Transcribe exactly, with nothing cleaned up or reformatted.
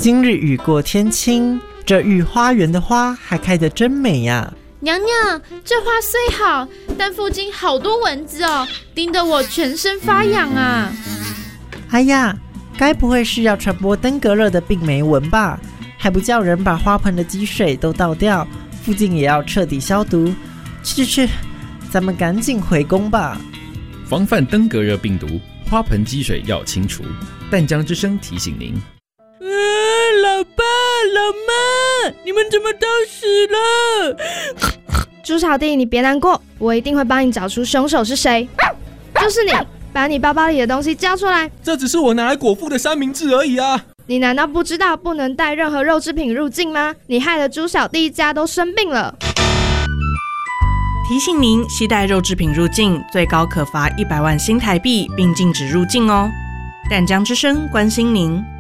今日雨过天晴，这御花园的花还开得真美呀！ 娘娘，这花虽好，但附近好多蚊子哦，叮得我全身发痒啊！ 哎呀，该不会是要传播登革热的病媒蚊吧？还不叫人把花盆的积水都倒掉，附近也要彻底消毒。去去去，咱们赶紧回宫吧。 防范登革热病毒，花盆积水要清除。淡江之声提醒您。 啊，老爸老妈，你们怎么都死了？ 猪小弟，你别难过，我一定会帮你找出凶手是谁。就是你，把你包包里的东西交出来。 这只是我拿来果腹的三明治而已啊！ 你难道不知道不能带任何肉制品入境吗？你害得猪小弟一家都生病了。 提醒您，携带肉制品入境，最高可罚一百万新台币，并禁止入境哦。淡江之声关心您。